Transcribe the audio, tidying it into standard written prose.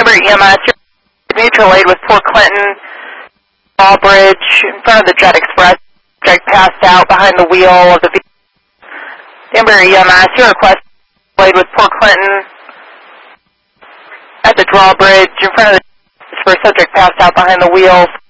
Denver EMS, mutual aid with Port Clinton, Drawbridge, in front of the Jet Express. Subject passed out behind the wheel of the vehicle. Denver EMS, your request aid with Port Clinton at the Drawbridge, in front of the Jet Express. Subject passed out behind the wheel.